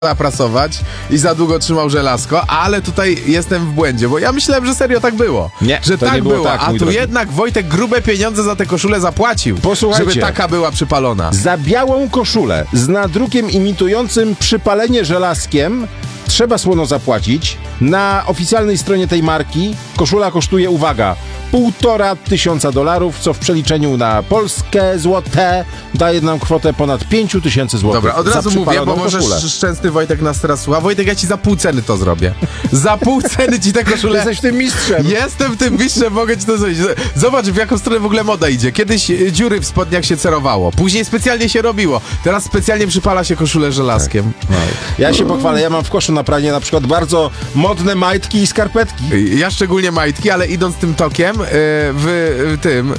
prasować i za długo trzymał żelazko, ale tutaj jestem w błędzie, bo ja myślałem, że serio tak było. Nie, że to tak nie było tak, a mój tu drogi. jednak Wojtek grube pieniądze za tę koszulę zapłacił, Posłuchajcie. żeby taka była przypalona. Za białą koszulę z nadrukiem imitującym przypalenie żelazkiem trzeba słono zapłacić. Na oficjalnej stronie tej marki koszula kosztuje, uwaga, $1500, co w przeliczeniu na polskie złote daje nam kwotę ponad 5000 zł. Dobra, od razu mówię, bo może koszulę. szczęsny Wojtek nas teraz słucha. Wojtek, ja ci za pół ceny to zrobię. Za pół ceny ci tę koszulę... Jesteś tym mistrzem. Jestem tym mistrzem, mogę ci to zrobić. Zobacz, w jaką stronę w ogóle moda idzie. Kiedyś dziury w spodniach się cerowało, później specjalnie się robiło. Teraz specjalnie przypala się koszulę żelazkiem. No. Ja się pochwalę, ja mam w koszu na pranie na przykład bardzo modne majtki i skarpetki. Ja szczególnie majtki, ale idąc tym tokiem, w tym